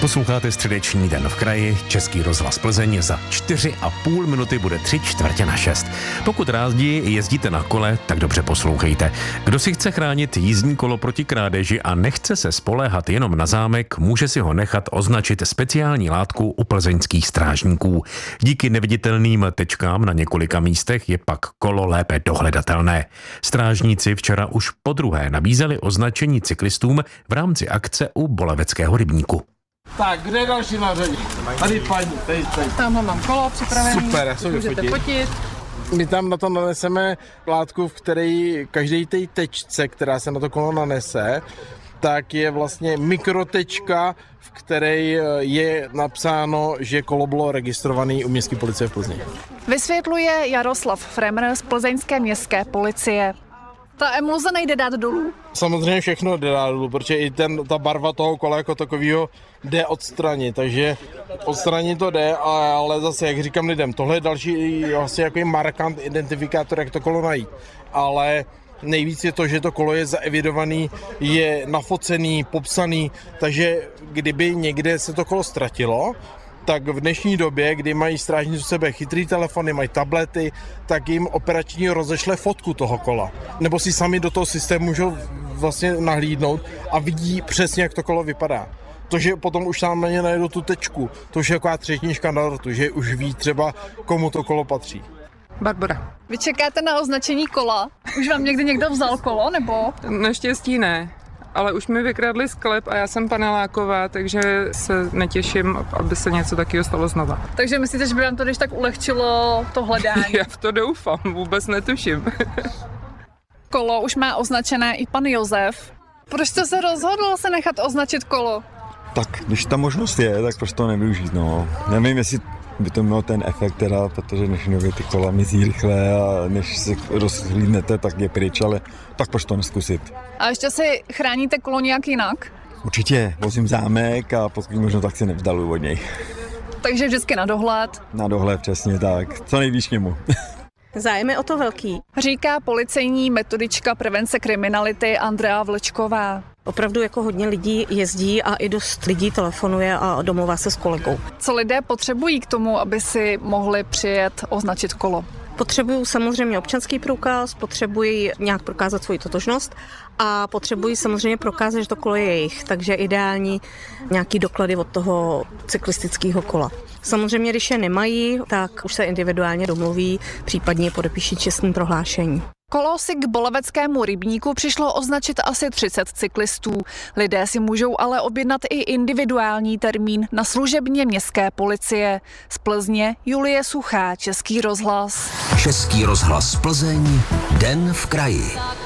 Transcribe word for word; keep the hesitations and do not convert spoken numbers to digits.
Posloucháte středeční Den v kraji, Český rozhlas Plzeň, za čtyři a půl minuty bude tři čtvrtě na šest. Pokud rádi jezdíte na kole, tak dobře poslouchejte. Kdo si chce chránit jízdní kolo proti krádeži a nechce se spoléhat jenom na zámek, může si ho nechat označit speciální látku u plzeňských strážníků. Díky neviditelným tečkám na několika místech je pak kolo lépe dohledatelné. Strážníci včera už podruhé nabízeli označení cyklistům v rámci akce u Boleveckého rybníku. Tak, kde je další na řadě? Tady paní, tady, tady. Tamhle mám kolo připravený. Super, já se můžete fotit. fotit. My tam na to naneseme látku, v které každý té tečce, která se na to kolo nanese, tak je vlastně mikrotečka, v které je napsáno, že kolo bylo registrované u městské policie v Plzni. Vysvětluje Jaroslav Fremr z plzeňské městské policie. Ta emulze nejde dát dolů. Samozřejmě všechno jde dát dolů, protože i ten, ta barva toho kola jako takového jde odstranit, takže odstranit to jde, ale zase, jak říkám lidem, tohle je další vlastně jako markant identifikátor, jak to kolo najít, ale nejvíc je to, že to kolo je zaevidovaný, je nafocený, popsaný, takže kdyby někde se to kolo ztratilo, tak v dnešní době, kdy mají strážníci u sebe chytrý telefony, mají tablety, tak jim operační rozešle fotku toho kola. Nebo si sami do toho systému můžou vlastně nahlídnout a vidí přesně, jak to kolo vypadá. To, že potom už tam na ně najedou tu tečku, to už je taková třetnička na dortu, že už ví třeba, komu to kolo patří. Barbara. Vy čekáte na označení kola? Už vám někdy někdo vzal kolo, nebo? Naštěstí ne, ale už mi vykradli sklep a já jsem paneláková, takže se netěším, aby se něco takového stalo znova. Takže myslíte, že by vám to když tak ulehčilo to hledání? Já v to doufám, vůbec netuším. Kolo už má označené i pan Josef. Proč jste se rozhodl se nechat označit kolo? Tak, když ta možnost je, tak proč to nevyužít, no. Nevím, jestli by to mělo ten efekt teda, protože dnešní době ty kola mizí rychle a než se rozhlídnete, tak je pryč, ale tak proč to neskusit. A ještě si chráníte kolo nějak jinak? Určitě, vozím zámek a pokud možno tak si nevzdaluju od něj. Takže vždycky na dohled. Na dohled, přesně tak, co nejvíc k němu. Zájem je o to velký. Říká policejní metodička prevence kriminality Andrea Vlčková. Opravdu jako hodně lidí jezdí a i dost lidí telefonuje a domluvá se s kolegou. Co lidé potřebují k tomu, aby si mohli přijet označit kolo? Potřebují samozřejmě občanský průkaz, potřebují nějak prokázat svoji totožnost a potřebují samozřejmě prokázat, že to kolo je jejich, takže ideální nějaký doklady od toho cyklistického kola. Samozřejmě, když je nemají, tak už se individuálně domluví, případně podepíší čestné prohlášení. Kolo si k Boleveckému rybníku přišlo označit asi třicet cyklistů. Lidé si můžou ale objednat i individuální termín na služebně městské policie. Z Plzně Julie Suchá, Český rozhlas. Český rozhlas Plzeň, Den v kraji.